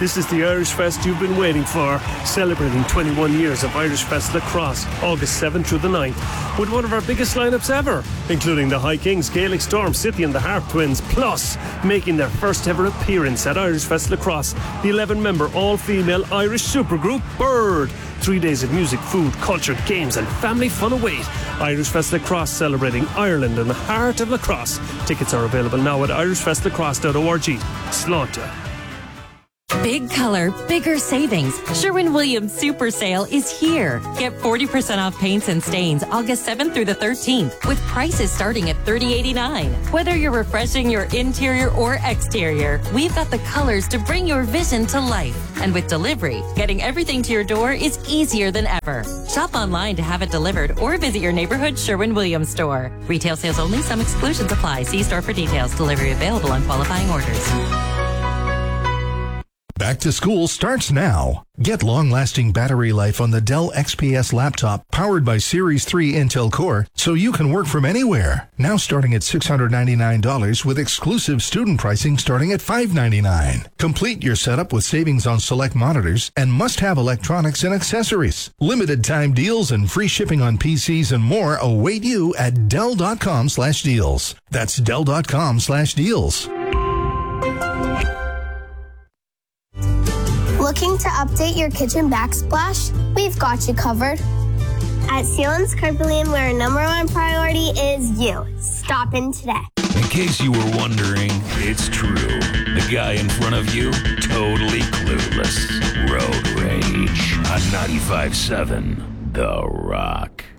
This is the Irish Fest you've been waiting for, celebrating 21 years of Irish Fest Lacrosse, August 7th through the 9th, with one of our biggest lineups ever, including the High Kings, Gaelic Storm, City and the Harp Twins, plus making their first ever appearance at Irish Fest Lacrosse, the 11-member all-female Irish supergroup Bird. 3 days of music, food, culture, games and family fun await. Irish Fest Lacrosse, celebrating Ireland and the heart of lacrosse. Tickets are available now at irishfestlacrosse.org. Slánta. Big color, bigger savings. Sherwin-Williams Super Sale is here. Get 40% off paints and stains August 7th through the 13th with prices starting at $30.89. Whether you're refreshing your interior or exterior, we've got the colors to bring your vision to life. And with delivery, getting everything to your door is easier than ever. Shop online to have it delivered or visit your neighborhood Sherwin-Williams store. Retail sales only. Some exclusions apply. See store for details. Delivery available on qualifying orders. Back to school starts now. Get long-lasting battery life on the Dell XPS laptop powered by Series 3 Intel Core so you can work from anywhere. Now starting at $699 with exclusive student pricing starting at $599. Complete your setup with savings on select monitors and must-have electronics and accessories. Limited time deals and free shipping on PCs and more await you at Dell.com/deals. That's Dell.com/deals. Looking to update your kitchen backsplash? We've got you covered. At Sealands Carpentry, where our number one priority is you. Stop in today. In case you were wondering, it's true. The guy in front of you, totally clueless. Road Rage on 95.7 The Rock.